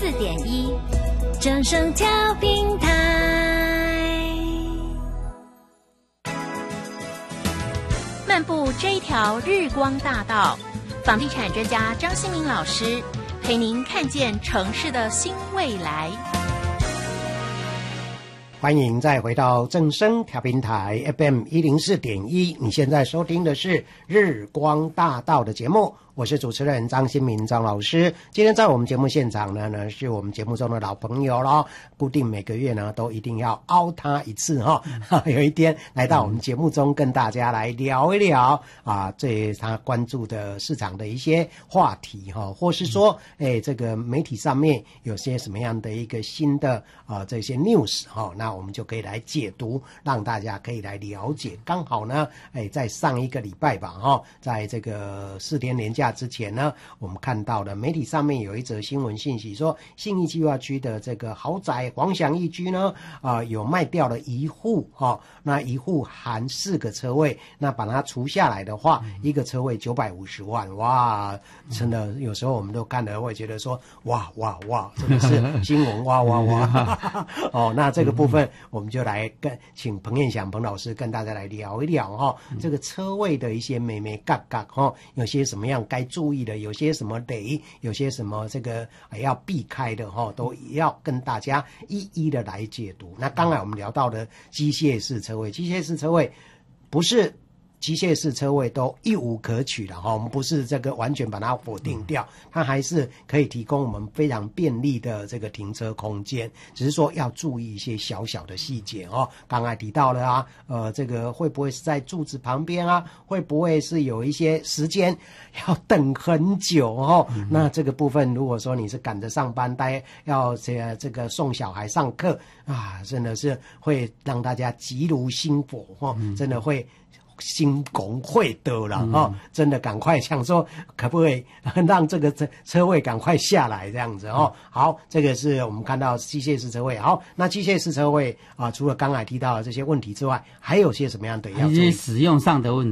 104.1正声调频台。漫步这一条日光大道，房地产专家张新民老师陪您看见城市的新未来。 欢迎再回到正声调频台 FM 104.1，你现在收听的是日光大道的节目，我是主持人张新民张老师。今天在我们节目现场呢是我们节目中的老朋友咯，固定每个月呢都一定要凹他一次有一天来到我们节目中跟大家来聊一聊这他关注的市场的一些话题或是说这个媒体上面有些什么样的一个新的这些 news 那我们就可以来解读，让大家可以来了解。刚好呢在上一个礼拜吧在这个4天连假之前呢，我们看到了媒体上面有一则新闻信息说，信义计划区的这个豪宅黄祥一居呢有卖掉了一户那一户含4个车位，那把它除下来的话，一个车位950万，哇，真的有时候我们都看了会觉得说哇哇哇，真的是新闻哇哇哇那这个部分我们就来请彭彦祥彭老师跟大家来聊一聊这个车位的一些眉眉角角有些什么样该注意的，有些什么雷，有些什么这个要避开的都要跟大家一一的来解读。那刚才我们聊到的机械式车位，机械式车位不是机械式车位都一无可取的我们不是这个完全把它否定掉，它还是可以提供我们非常便利的这个停车空间，只是说要注意一些小小的细节刚才提到了这个会不会是在柱子旁边会不会是有一些时间要等很久那这个部分如果说你是赶着上班，要这个送小孩上课真的是会让大家急如心火真的会心拱会得了真的赶快想说可不可以让这个车位赶快下来这样子好，这个是我们看到机械式车位。好，那机械式车位除了刚才提到的这些问题之外，还有些什么样的要注意？ 一些使用上的问题